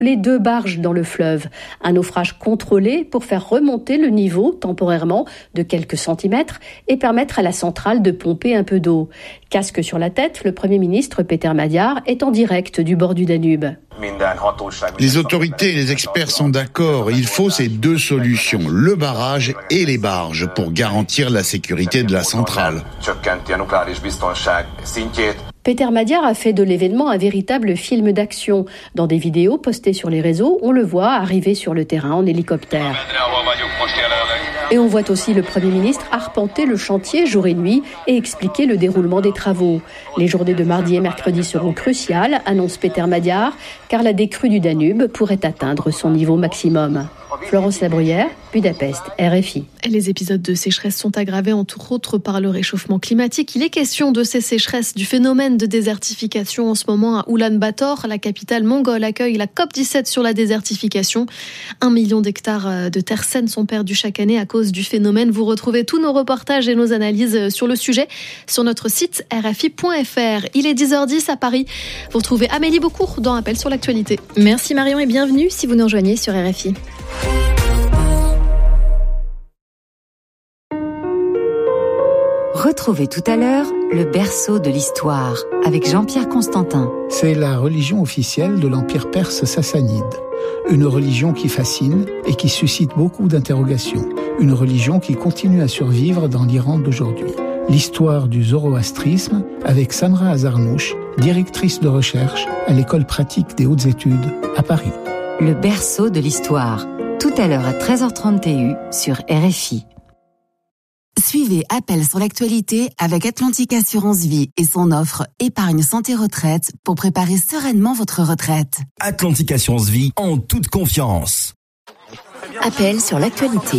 les 2 barges dans le fleuve. Un naufrage contrôlé pour faire remonter le niveau temporairement de quelques centimètres et permettre à la centrale de pomper un peu d'eau. Casque sur la tête, le Premier ministre Péter Magyar est en direct du bord du Danube. Les autorités et les experts sont d'accord. Il faut ces 2 solutions, le barrage et les barges, pour garantir la sécurité de la centrale. Péter Magyar a fait de l'événement un véritable film d'action. Dans des vidéos postées sur les réseaux, on le voit arriver sur le terrain en hélicoptère. Et on voit aussi le Premier ministre arpenter le chantier jour et nuit et expliquer le déroulement des travaux. Les journées de mardi et mercredi seront cruciales, annonce Péter Magyar, car la décrue du Danube pourrait atteindre son niveau maximum. Florence Labruyère, Budapest, RFI. Les épisodes de sécheresse sont aggravés entre autres par le réchauffement climatique. Il est question de ces sécheresses, du phénomène de désertification en ce moment à Oulan-Bator. La capitale mongole accueille la COP17 sur la désertification. 1 million d'hectares de terre saine sont perdus chaque année à cause du phénomène. Vous retrouvez tous nos reportages et nos analyses sur le sujet sur notre site rfi.fr. Il est 10h10 à Paris. Vous retrouvez Amélie Beaucourt dans Appel sur l'actualité. Merci Marion et bienvenue si vous nous rejoignez sur RFI. Retrouvez tout à l'heure le berceau de l'histoire avec Jean-Pierre Constantin. C'est la religion officielle de l'Empire perse sassanide. Une religion qui fascine et qui suscite beaucoup d'interrogations. Une religion qui continue à survivre dans l'Iran d'aujourd'hui. L'histoire du zoroastrisme avec Samra Azarnouch, directrice de recherche à l'École pratique des hautes études à Paris. Le berceau de l'histoire, tout à l'heure à 13h30 TU sur RFI. Suivez Appel sur l'actualité avec Atlantique Assurance Vie et son offre Épargne Santé Retraite pour préparer sereinement votre retraite. Atlantique Assurance Vie en toute confiance. Appel sur l'actualité.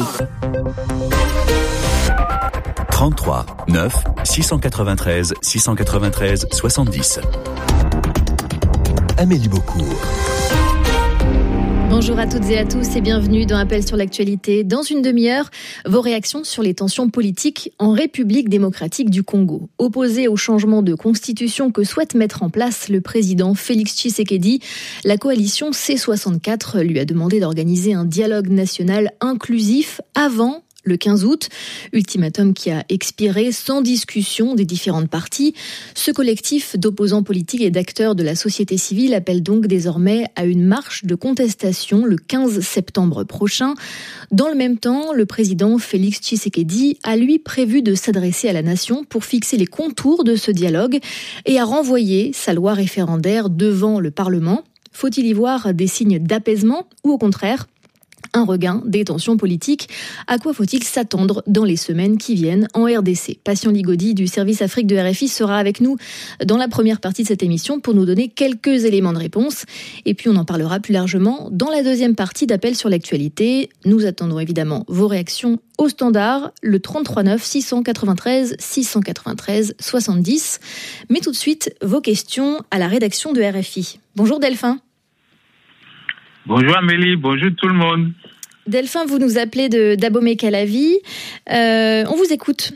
33 9 693 693 70. Amélie Beaucourt. Bonjour à toutes et à tous et bienvenue dans Appel sur l'actualité. Dans une demi-heure, vos réactions sur les tensions politiques en République démocratique du Congo. Opposé au changement de constitution que souhaite mettre en place le président Félix Tshisekedi, la coalition C64 lui a demandé d'organiser un dialogue national inclusif avant le 15 août, ultimatum qui a expiré sans discussion des différentes parties. Ce collectif d'opposants politiques et d'acteurs de la société civile appelle donc désormais à une marche de contestation le 15 septembre prochain. Dans le même temps, le président Félix Tshisekedi a lui prévu de s'adresser à la nation pour fixer les contours de ce dialogue et a renvoyé sa loi référendaire devant le Parlement. Faut-il y voir des signes d'apaisement ou au contraire un regain des tensions politiques? À quoi faut-il s'attendre dans les semaines qui viennent en RDC? Patient Ligodi du service Afrique de RFI sera avec nous dans la première partie de cette émission pour nous donner quelques éléments de réponse. Et puis on en parlera plus largement dans la deuxième partie d'Appel sur l'actualité. Nous attendons évidemment vos réactions au standard, le 33 9 693 693 70. Mais tout de suite, vos questions à la rédaction de RFI. Bonjour Delphin. Bonjour Amélie, bonjour tout le monde. Delphin, vous nous appelez d'Abomey-Calavi. On vous écoute.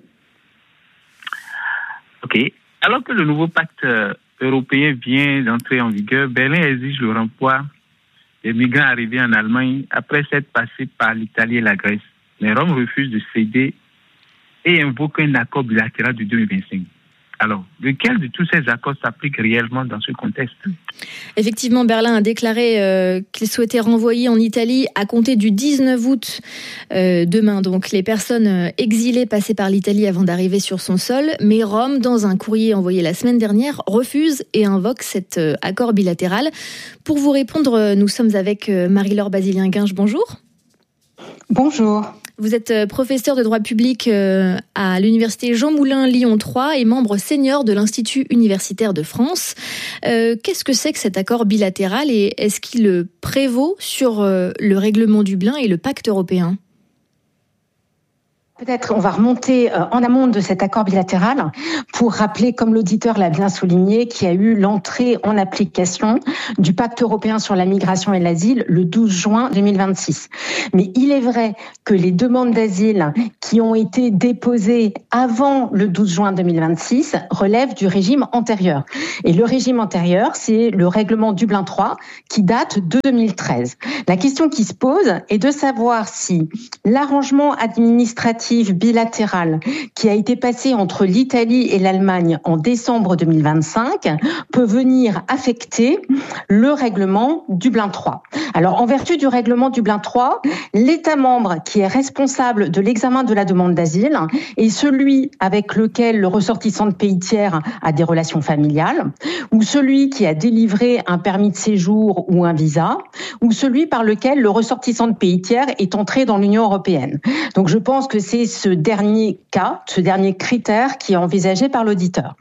Ok. Alors que le nouveau pacte européen vient d'entrer en vigueur, Berlin exige le renvoi des migrants arrivés en Allemagne après s'être passés par l'Italie et la Grèce. Mais Rome refuse de céder et invoque un accord bilatéral de 2025. Alors, lequel de tous ces accords s'applique réellement dans ce contexte? Effectivement, Berlin a déclaré qu'il souhaitait renvoyer en Italie à compter du 19 août demain. Donc, les personnes exilées passées par l'Italie avant d'arriver sur son sol. Mais Rome, dans un courrier envoyé la semaine dernière, refuse et invoque cet accord bilatéral. Pour vous répondre, nous sommes avec Marie-Laure Basilien-Guinge. Bonjour. Bonjour. Vous êtes professeur de droit public à l'université Jean Moulin Lyon 3 et membre senior de l'Institut universitaire de France. Qu'est-ce que c'est que cet accord bilatéral et est-ce qu'il prévaut sur le règlement Dublin et le pacte européen ? Peut-être on va remonter en amont de cet accord bilatéral pour rappeler, comme l'auditeur l'a bien souligné, qu'il y a eu l'entrée en application du pacte européen sur la migration et l'asile le 12 juin 2026. Mais il est vrai que les demandes d'asile qui ont été déposées avant le 12 juin 2026 relèvent du régime antérieur. Et le régime antérieur, c'est le règlement Dublin III qui date de 2013. La question qui se pose est de savoir si l'arrangement administratif bilatéral qui a été passé entre l'Italie et l'Allemagne en décembre 2025 peut venir affecter le règlement Dublin III. Alors, en vertu du règlement Dublin III, l'État membre qui est responsable de l'examen de la demande d'asile est celui avec lequel le ressortissant de pays tiers a des relations familiales, ou celui qui a délivré un permis de séjour ou un visa, ou celui par lequel le ressortissant de pays tiers est entré dans l'Union européenne. Donc, je pense que c'est ce dernier cas, ce dernier critère qui est envisagé par l'auditeur.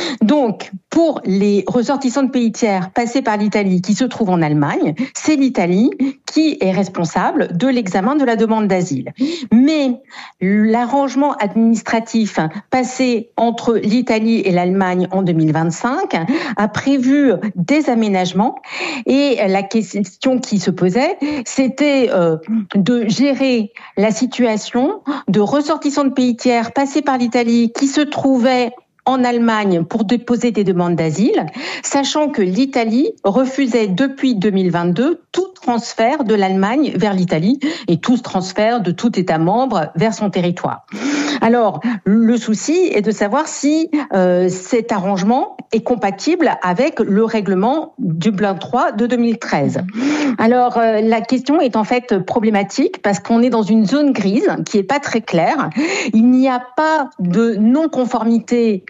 Donc, pour les ressortissants de pays tiers passés par l'Italie qui se trouvent en Allemagne, c'est l'Italie qui est responsable de l'examen de la demande d'asile. Mais l'arrangement administratif passé entre l'Italie et l'Allemagne en 2025 a prévu des aménagements et la question qui se posait, c'était de gérer la situation de ressortissants de pays tiers passés par l'Italie qui se trouvaient en Allemagne pour déposer des demandes d'asile, sachant que l'Italie refusait depuis 2022 tout transfert de l'Allemagne vers l'Italie et tout transfert de tout État membre vers son territoire. Alors, le souci est de savoir si cet arrangement est compatible avec le règlement Dublin III de 2013. Alors, la question est en fait problématique parce qu'on est dans une zone grise qui est pas très claire. Il n'y a pas de non-conformité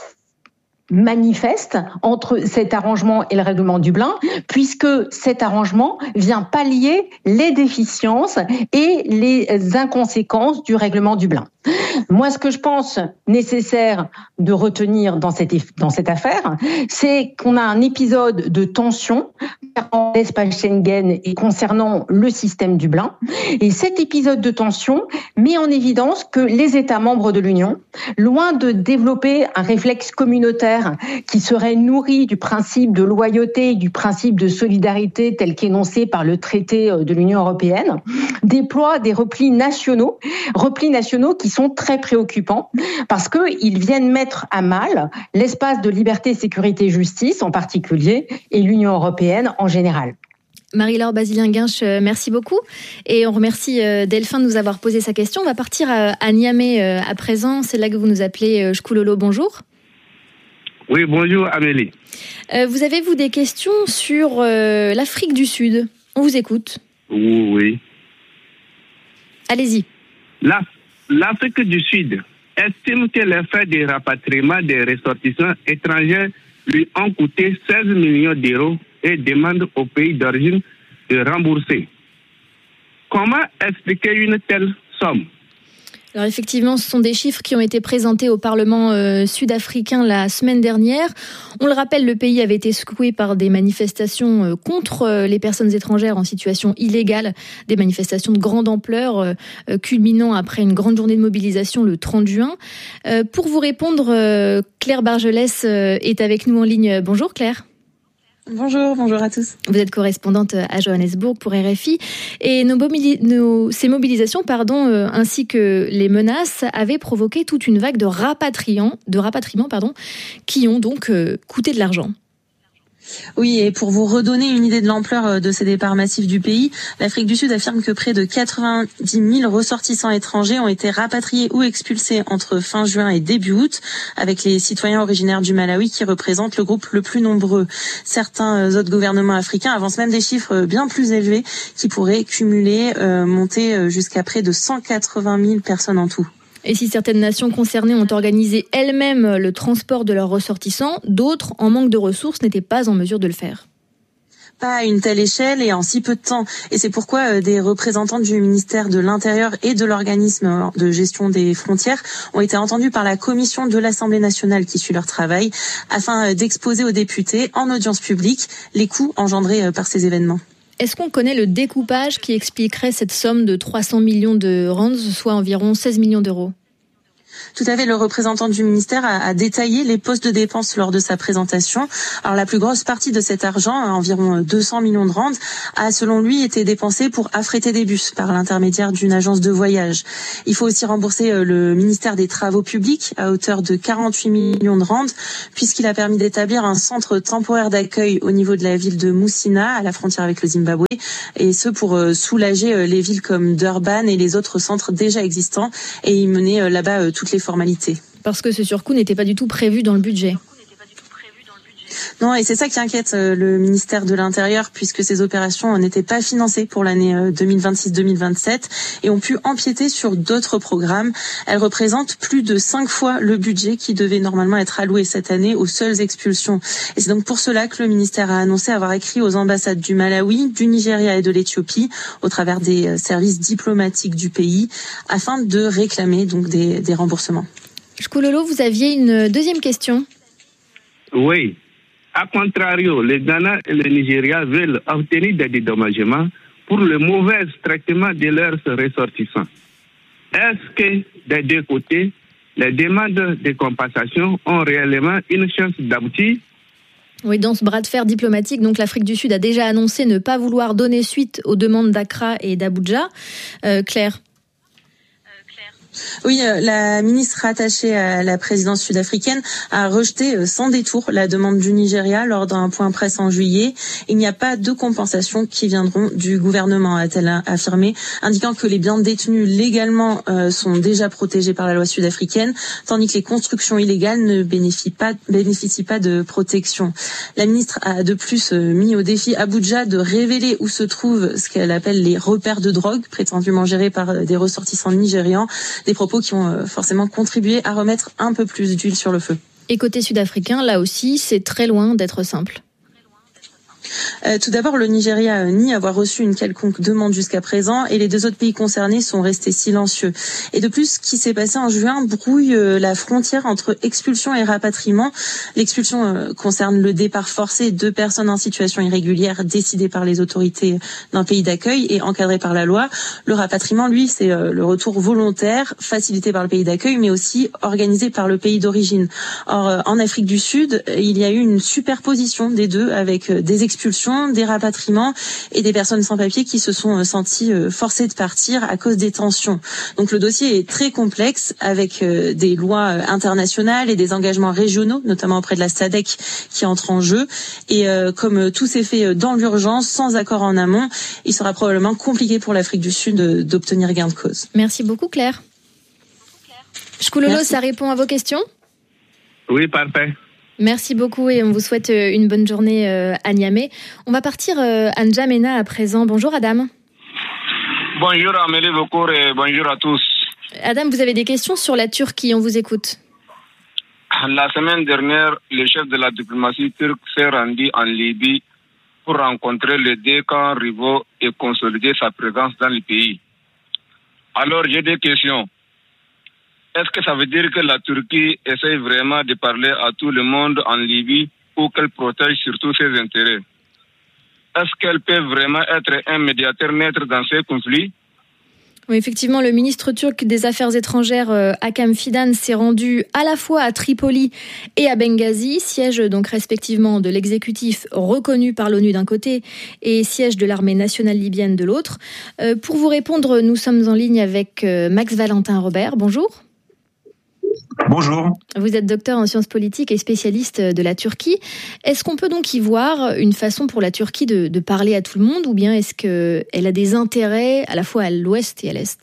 manifeste entre cet arrangement et le règlement Dublin, puisque cet arrangement vient pallier les déficiences et les inconséquences du règlement Dublin. Moi, ce que je pense nécessaire de retenir dans cette affaire, c'est qu'on a un épisode de tension dans l'espace Schengen et concernant le système Dublin. Et cet épisode de tension met en évidence que les États membres de l'Union, loin de développer un réflexe communautaire qui serait nourri du principe de loyauté et du principe de solidarité tel qu'énoncé par le traité de l'Union européenne, déploient des replis nationaux qui sont très préoccupants parce qu'ils viennent mettre à mal l'espace de liberté, sécurité et justice en particulier et l'Union européenne en général. Marie-Laure Basilien-Guinche, merci beaucoup. Et on remercie Delphin de nous avoir posé sa question. On va partir à Niamey à présent. C'est là que vous nous appelez Chkoulolo. Bonjour. Oui, bonjour Amélie. Vous avez, vous, des questions sur l'Afrique du Sud? On vous écoute. Oui. Allez-y. L'Afrique du Sud estime que les frais de rapatriement des ressortissants étrangers lui ont coûté 16 millions d'euros et demande au pays d'origine de rembourser. Comment expliquer une telle somme? Alors effectivement, ce sont des chiffres qui ont été présentés au Parlement sud-africain la semaine dernière. On le rappelle, le pays avait été secoué par des manifestations contre les personnes étrangères en situation illégale, des manifestations de grande ampleur, culminant après une grande journée de mobilisation le 30 juin. Pour vous répondre, Claire Bargelès est avec nous en ligne. Bonjour Claire. Bonjour à tous. Vous êtes correspondante à Johannesburg pour RFI et ces mobilisations, ainsi que les menaces avaient provoqué toute une vague de rapatriements, qui ont donc coûté de l'argent. Oui, et pour vous redonner une idée de l'ampleur de ces départs massifs du pays, l'Afrique du Sud affirme que près de 90 000 ressortissants étrangers ont été rapatriés ou expulsés entre fin juin et début août, avec les citoyens originaires du Malawi qui représentent le groupe le plus nombreux. Certains autres gouvernements africains avancent même des chiffres bien plus élevés qui pourraient monter jusqu'à près de 180 000 personnes en tout. Et si certaines nations concernées ont organisé elles-mêmes le transport de leurs ressortissants, d'autres, en manque de ressources, n'étaient pas en mesure de le faire. Pas à une telle échelle et en si peu de temps. Et c'est pourquoi des représentants du ministère de l'Intérieur et de l'organisme de gestion des frontières ont été entendus par la commission de l'Assemblée nationale qui suit leur travail, afin d'exposer aux députés en audience publique les coûts engendrés par ces événements. Est-ce qu'on connaît le découpage qui expliquerait cette somme de 300 millions de rands, soit environ 16 millions d'euros ? Tout à fait, le représentant du ministère a détaillé les postes de dépenses lors de sa présentation. Alors la plus grosse partie de cet argent, environ 200 millions de rands, a selon lui été dépensée pour affréter des bus par l'intermédiaire d'une agence de voyage. Il faut aussi rembourser le ministère des Travaux publics à hauteur de 48 millions de rands, puisqu'il a permis d'établir un centre temporaire d'accueil au niveau de la ville de Moussina, à la frontière avec le Zimbabwe, et ce pour soulager les villes comme Durban et les autres centres déjà existants, et y mener là-bas toutes les formalités. Parce que ce surcoût n'était pas du tout prévu dans le budget. Non, et c'est ça qui inquiète le ministère de l'Intérieur, puisque ces opérations n'étaient pas financées pour l'année 2026-2027 et ont pu empiéter sur d'autres programmes. Elles représentent plus de 5 fois le budget qui devait normalement être alloué cette année aux seules expulsions. Et c'est donc pour cela que le ministère a annoncé avoir écrit aux ambassades du Malawi, du Nigeria et de l'Éthiopie, au travers des services diplomatiques du pays, afin de réclamer donc des remboursements. Shkulolo, vous aviez une deuxième question ? Oui. A contrario, le Ghana et le Nigeria veulent obtenir des dédommagements pour le mauvais traitement de leurs ressortissants. Est-ce que des deux côtés, les demandes de compensation ont réellement une chance d'aboutir ? Oui, dans ce bras de fer diplomatique, donc l'Afrique du Sud a déjà annoncé ne pas vouloir donner suite aux demandes d'Accra et d'Abuja. Claire ? Oui, la ministre rattachée à la présidence sud-africaine a rejeté sans détour la demande du Nigeria lors d'un point presse en juillet. Il n'y a pas de compensation qui viendront du gouvernement, a-t-elle affirmé, indiquant que les biens détenus légalement sont déjà protégés par la loi sud-africaine, tandis que les constructions illégales ne bénéficient pas de protection. La ministre a de plus mis au défi Abuja de révéler où se trouvent ce qu'elle appelle les repères de drogue, prétendument gérés par des ressortissants nigérians. Des propos qui ont forcément contribué à remettre un peu plus d'huile sur le feu. Et côté sud-africain, là aussi, c'est très loin d'être simple. Tout d'abord, le Nigeria nie avoir reçu une quelconque demande jusqu'à présent et les deux autres pays concernés sont restés silencieux. Et de plus, ce qui s'est passé en juin brouille la frontière entre expulsion et rapatriement. L'expulsion concerne le départ forcé de personnes en situation irrégulière décidées par les autorités d'un pays d'accueil et encadrées par la loi. Le rapatriement, lui, c'est le retour volontaire, facilité par le pays d'accueil, mais aussi organisé par le pays d'origine. Or, en Afrique du Sud, il y a eu une superposition des deux avec des expulsions, des rapatriements et des personnes sans papier qui se sont senties forcées de partir à cause des tensions. Donc le dossier est très complexe avec des lois internationales et des engagements régionaux, notamment auprès de la SADC qui entrent en jeu. Et comme tout s'est fait dans l'urgence, sans accord en amont, il sera probablement compliqué pour l'Afrique du Sud d'obtenir gain de cause. Merci beaucoup Claire. Shkulolo, ça répond à vos questions ? Oui, parfait. Merci beaucoup et on vous souhaite une bonne journée à Niamey. On va partir à N'Djamena à présent. Bonjour Adam. Bonjour Amélie Bokour et bonjour à tous. Adam, vous avez des questions sur la Turquie, on vous écoute. La semaine dernière, le chef de la diplomatie turque s'est rendu en Libye pour rencontrer les deux camps rivaux et consolider sa présence dans le pays. Alors j'ai des questions. Est-ce que ça veut dire que la Turquie essaye vraiment de parler à tout le monde en Libye ou qu'elle protège surtout ses intérêts? Est-ce qu'elle peut vraiment être un médiateur neutre dans ces conflits? Oui, effectivement, le ministre turc des Affaires étrangères, Hakan Fidan, s'est rendu à la fois à Tripoli et à Benghazi, siège donc respectivement de l'exécutif reconnu par l'ONU d'un côté et siège de l'armée nationale libyenne de l'autre. Pour vous répondre, nous sommes en ligne avec Max Valentin Robert. Bonjour. Bonjour. Vous êtes docteur en sciences politiques et spécialiste de la Turquie. Est-ce qu'on peut donc y voir une façon pour la Turquie de parler à tout le monde ou bien est-ce qu'elle a des intérêts à la fois à l'ouest et à l'est ?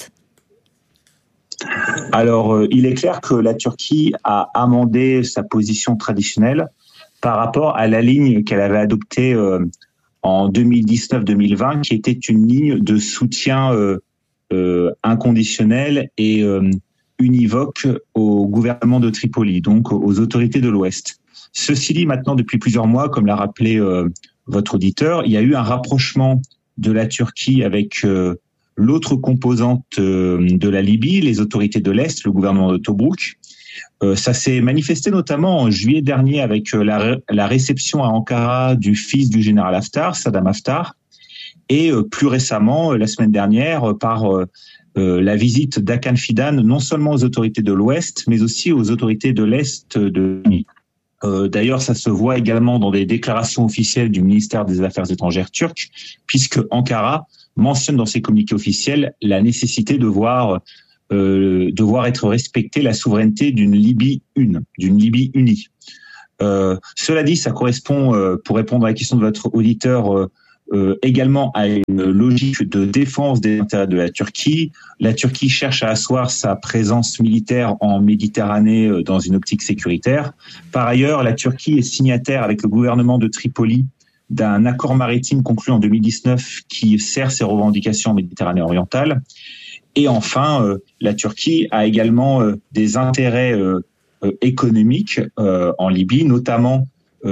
Alors, il est clair que la Turquie a amendé sa position traditionnelle par rapport à la ligne qu'elle avait adoptée en 2019-2020, qui était une ligne de soutien inconditionnel et univoque au gouvernement de Tripoli, donc aux autorités de l'Ouest. Ceci dit, maintenant, depuis plusieurs mois, comme l'a rappelé votre auditeur, il y a eu un rapprochement de la Turquie avec l'autre composante de la Libye, les autorités de l'Est, le gouvernement de Tobrouk. Ça s'est manifesté notamment en juillet dernier avec la réception à Ankara du fils du général Haftar, Saddam Haftar. et plus récemment, la semaine dernière, par la visite d'Hakan Fidan, non seulement aux autorités de l'Ouest, mais aussi aux autorités de l'Est de Libye. D'ailleurs, ça se voit également dans des déclarations officielles du ministère des Affaires étrangères turc, puisque Ankara mentionne dans ses communiqués officiels la nécessité de voir être respectée la souveraineté d'une Libye unie. Cela dit, ça correspond, pour répondre à la question de votre auditeur, également à une logique de défense des intérêts de la Turquie. La Turquie cherche à asseoir sa présence militaire en Méditerranée dans une optique sécuritaire. Par ailleurs, la Turquie est signataire avec le gouvernement de Tripoli d'un accord maritime conclu en 2019 qui sert ses revendications en Méditerranée orientale. Et enfin, la Turquie a également des intérêts économiques en Libye, notamment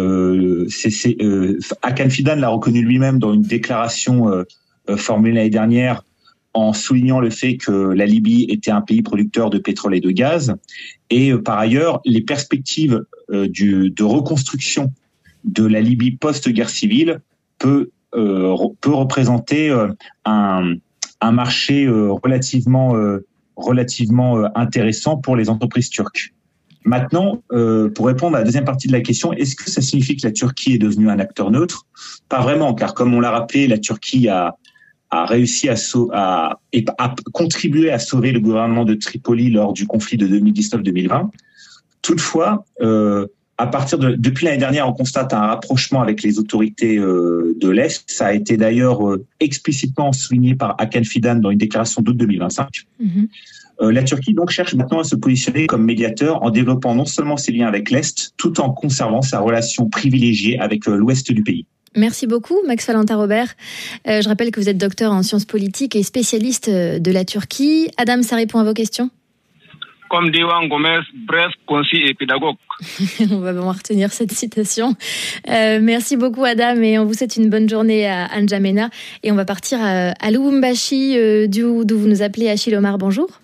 Hakan Fidan l'a reconnu lui-même dans une déclaration formulée l'année dernière en soulignant le fait que la Libye était un pays producteur de pétrole et de gaz. Et par ailleurs, les perspectives de reconstruction de la Libye post-guerre civile peut représenter un marché relativement intéressant pour les entreprises turques. Maintenant, pour répondre à la deuxième partie de la question, est-ce que ça signifie que la Turquie est devenue un acteur neutre ? Pas vraiment, car comme on l'a rappelé, la Turquie a réussi à contribuer à sauver le gouvernement de Tripoli lors du conflit de 2019-2020. Toutefois, depuis l'année dernière, on constate un rapprochement avec les autorités de l'Est. Ça a été d'ailleurs explicitement souligné par Hakan Fidan dans une déclaration d'août 2025. La Turquie donc cherche maintenant à se positionner comme médiateur en développant non seulement ses liens avec l'Est, tout en conservant sa relation privilégiée avec l'Ouest du pays. Merci beaucoup, Max Valentin Robert. Je rappelle que vous êtes docteur en sciences politiques et spécialiste de la Turquie. Adam, ça répond à vos questions ? Comme Diwan Gomez, bref, concis et pédagogue. On va vraiment retenir cette citation. Merci beaucoup, Adam, et on vous souhaite une bonne journée à N'Djamena. Et on va partir à Lubumbashi, d'où vous nous appelez, Achille Omar. Bonjour.